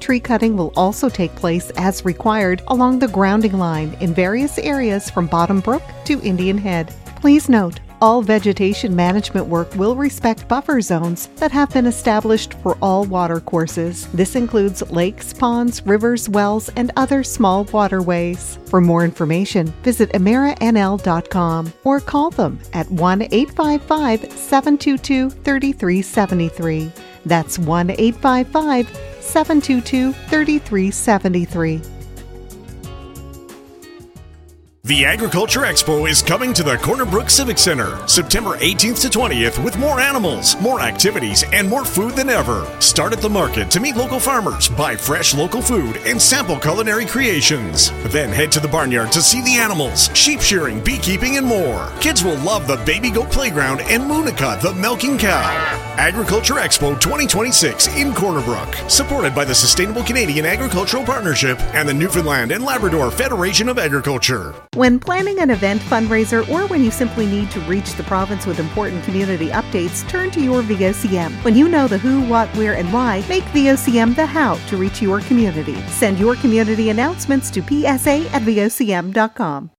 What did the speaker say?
tree cutting will also take place as required along the grounding line in various areas from Bottom Brook to Indian Head. Please note, all vegetation management work will respect buffer zones that have been established for all water courses. This includes lakes, ponds, rivers, wells, and other small waterways. For more information, visit AmeriNL.com or call them at 1-855-722-3373. That's 1-855-722-3373. The Agriculture Expo is coming to the Corner Brook Civic Center September 18th to 20th with more animals, more activities, and more food than ever. Start at the market to meet local farmers, buy fresh local food, and sample culinary creations. Then head to the barnyard to see the animals, sheep shearing, beekeeping, and more. Kids will love the Baby Goat Playground and Moonica, the milking cow. Agriculture Expo 2026 in Corner Brook, supported by the Sustainable Canadian Agricultural Partnership and the Newfoundland and Labrador Federation of Agriculture. When planning an event, fundraiser, or when you simply need to reach the province with important community updates, turn to your VOCM. When you know the who, what, where, and why, make VOCM the how to reach your community. Send your community announcements to psa@vocm.com.